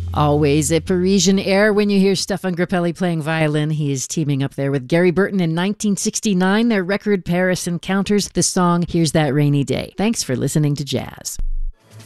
Always a Parisian air when you hear Stefan Grappelli playing violin. He is teaming up there with Gary Burton in 1969. Their record Paris Encounters, the song Here's That Rainy Day. Thanks for listening to Jazz.